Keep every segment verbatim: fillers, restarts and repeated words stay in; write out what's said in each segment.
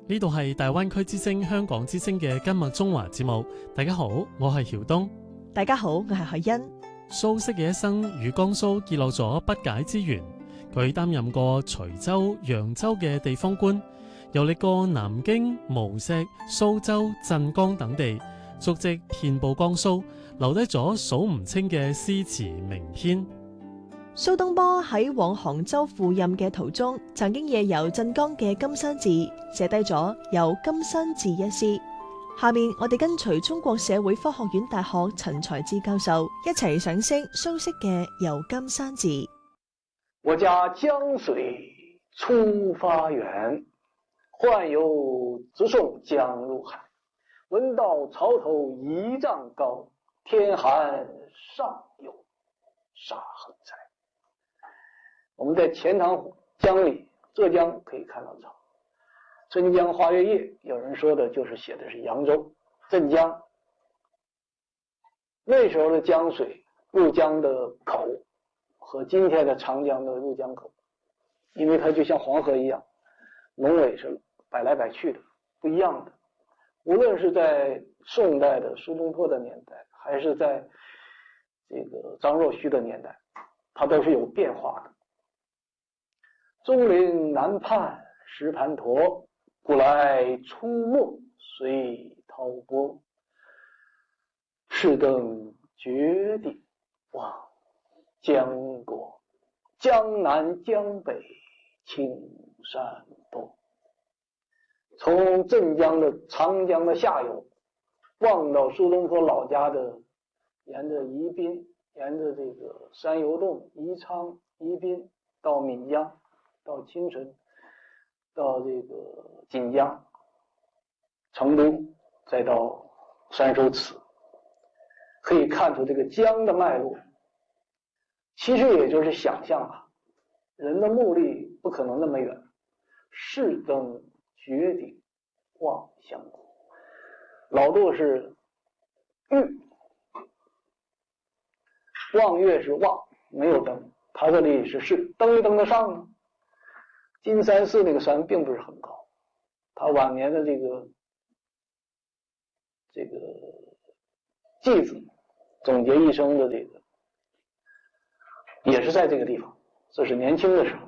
呢度係大灣區之聲香港之聲嘅今日中華節目。大家好，我係曉東。 大家好，我係海欣。 蘇軾嘅一生與江蘇結落咗不解之緣。佢擔任過徐州、揚州嘅地方官，遊歷過南京、無錫、蘇州、鎮江等地，足跡遍佈江蘇，留低咗數唔清嘅詩詞名篇。 蘇東坡喺往杭州赴任嘅途中，曾經夜遊鎮江嘅金山寺，寫低咗《遊金山寺》一詩。下面我哋跟隨中國社會科學院大學陳才智教授一齊賞識蘇軾嘅《遊金山寺》。 我家江水出發源，宦游直送江入海。闻道潮头一丈高，天寒上有沙横财。我们在钱塘江里，浙江可以看到潮。春江花月夜，有人说的就是写的是扬州、镇江。那时候的江水入江的口和今天的长江的入江口，因为它就像黄河一样，龙尾是摆来摆去的，不一样的。无论是在宋代的苏东坡的年代，还是在这个张若虚的年代，它都是有变化的。中林南畔石盘陀，古来出没随涛波。赤灯绝顶望江国，江南江北青山多。从镇江的长江的下游望到苏东坡老家的，沿着宜宾，沿着这个山游洞、宜昌、宜宾到岷江，到青城，到这个锦江、成都，再到山手祠，可以看出这个江的脉络。其实也就是想象啊，人的目的不可能那么远。士登绝顶望湘谷，老杜是玉，望月是望，没有登，他这里是士，登没登得上呢？金山寺那个山并不是很高，他晚年的这个这个偈子总结一生的这个也是在这个地方，这是年轻的时候。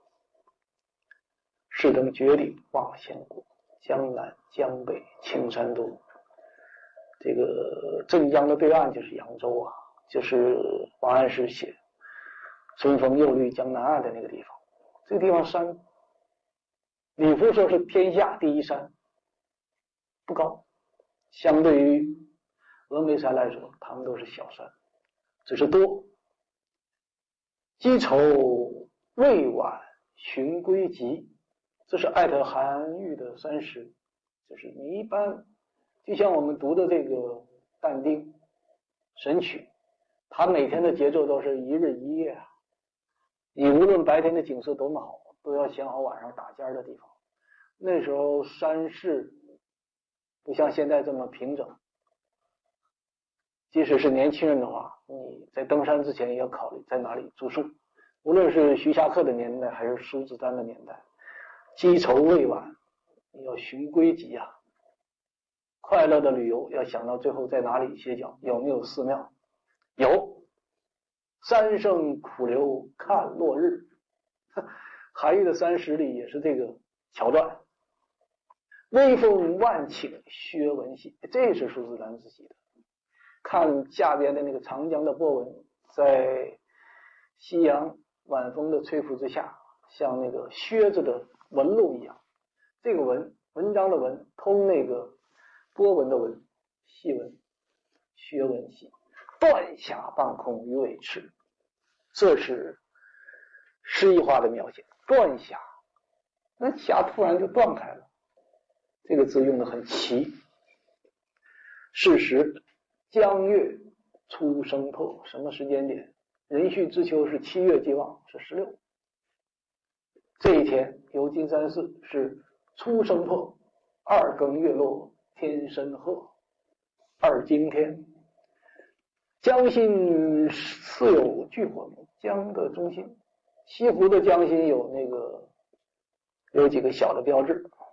士登绝顶望湘谷，江南江北青山多。这个镇江的对岸就是扬州啊，就是王安石写春风又绿江南岸的那个地方。这个地方山，李夫说是天下第一山，不高，相对于峨眉山来说，它们都是小山，只是多。积愁未晚寻归集，这是艾特韩愈的三诗，就是你一般就像我们读的这个但丁、神曲，他每天的节奏都是一日一夜啊。你无论白天的景色多么好，都要想好晚上打尖的地方。那时候山势不像现在这么平整，即使是年轻人的话，你在登山之前也要考虑在哪里住宿。无论是徐霞客的年代还是苏子丹的年代，积愁未晚，你要寻归集啊。快乐的旅游要想到最后在哪里歇脚，有没有寺庙？有。三生苦留看落日，韩愈的三十里也是这个桥段。微风万顷薛文系，这是苏子丹自己的。看下边的那个长江的波纹，在夕阳晚风的吹拂之下，像那个靴子的纹路一样。这个文，文章的文，通那个波纹的纹，细纹，薛文系。断霞半空鱼尾翅，这是诗意化的描写。断霞，那霞突然就断开了，这个字用的很齐。是时江月初升破，什么时间点？壬戌之秋是七月既望，是十六。这一天游金山寺是初升破，二更月落天深褐，二更天。江心似有炬火明，江的中心，西湖的江心有那个有几个小的标志，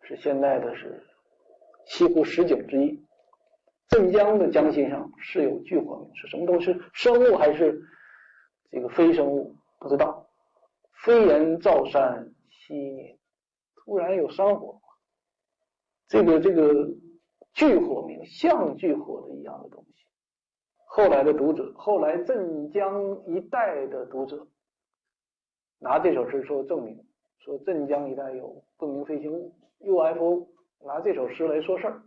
是现在的是西湖十景之一。镇江的江心上是有巨火明，是什么东西？生物还是这个非生物？不知道。飞檐照山夕年，突然有山火，这个这个巨火明，像巨火的一样的东西。后来的读者，后来镇江一带的读者，拿这首诗说证明，说镇江一带有不明飞行物 U F O， 拿这首诗来说事儿。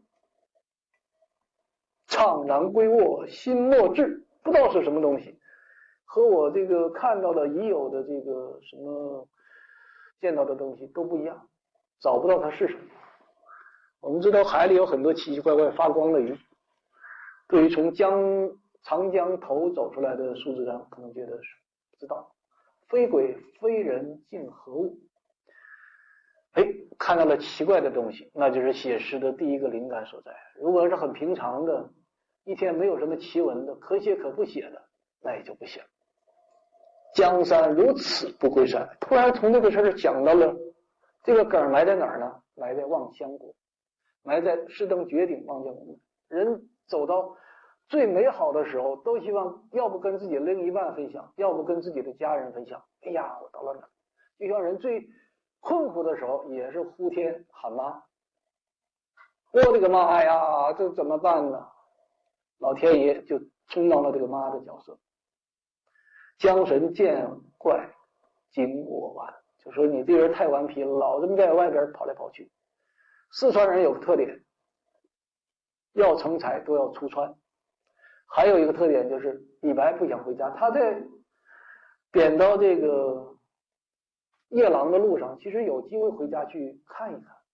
怅然归卧心莫至，不知道是什么东西，和我这个看到的已有的这个什么见到的东西都不一样，找不到它是什么。我们知道海里有很多奇奇怪怪发光的鱼，对于从江长江头走出来的苏子章可能觉得是不知道，非鬼非人竟何物。哎，看到了奇怪的东西，那就是写诗的第一个灵感所在。如果是很平常的，一天没有什么奇闻的，可写可不写的，那也就不写了。江山如此不归山，突然从这个事儿讲到了这个梗埋在哪儿呢？埋在望乡国，埋在士登绝顶望江国。人走到最美好的时候，都希望要不跟自己的另一半分享，要不跟自己的家人分享。哎呀，我到了哪儿？就像人最困苦的时候，也是呼天喊妈。我的个妈呀，这怎么办呢？老天爷就充当了这个妈的角色。江神见怪惊我顽，就说你这人太顽皮了，老这么在外边跑来跑去。四川人有个特点，要成才都要出川。还有一个特点就是李白不想回家，他在贬到这个夜郎的路上，其实有机会回家去看一看，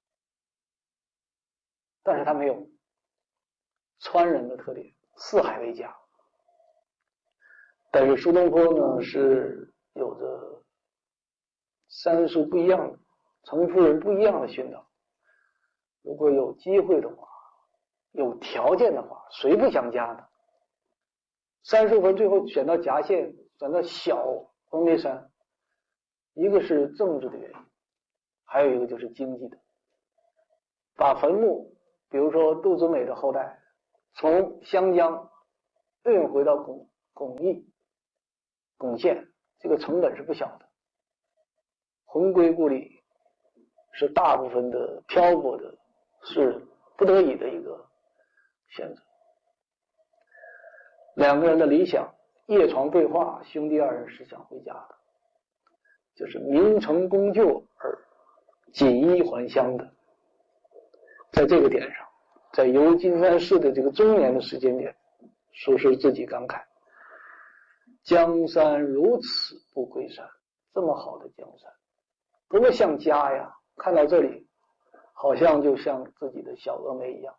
但是他没有。川人的特点，四海为家。但是苏东坡呢，是有着三叔不一样的，程夫人不一样的熏陶。如果有机会的话，有条件的话，谁不想家呢？三叔坟最后选到夹县，选到小峨眉山，一个是政治的原因，还有一个就是经济的。把坟墓，比如说杜子美的后代，从湘江运回到巩巩义、巩县，这个成本是不小的。魂归故里是大部分的漂泊的，是不得已的一个选择。两个人的理想，夜床对话，兄弟二人是想回家的，就是名成功就而锦衣还乡的。在这个点上，在游金山寺的这个中年的时间点，苏轼自己感慨：江山如此不归山，这么好的江山，多么像家呀！看到这里，好像就像自己的小峨眉一样。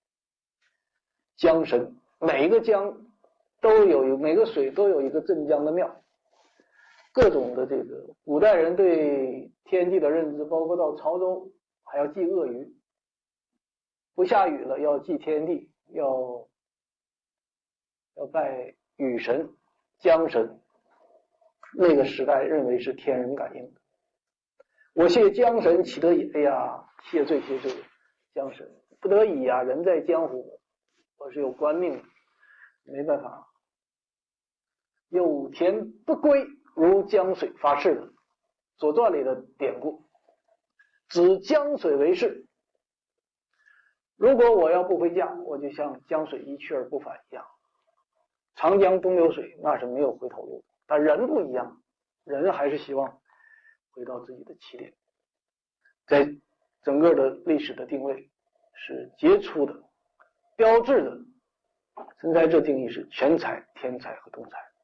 江神，每一个江都有一每个水都有一个镇江的庙，各种的这个古代人对天地的认知，包括到潮州还要祭鳄鱼。不下雨了要祭天地，要要拜雨神、江神。那个时代认为是天人感应的。我谢江神岂得已？哎呀，谢罪谢罪，江神不得已啊，人在江湖，我是有官命的，没办法。有田不归，如江水发誓的，《左传》里的典故，指江水为誓。如果我要不回家，我就像江水一去而不返一样。长江东流水，那是没有回头路的。但人不一样，人还是希望回到自己的起点。在整个的历史的定位是杰出的、标志的。身材这定义是全才、天才和通才。